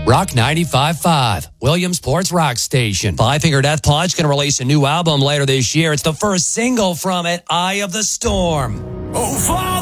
Rock 95.5, Williamsport's rock station. Five Finger Death Punch going to release a new album later this year. It's the first single from it, Eye of the Storm. Oh, Father!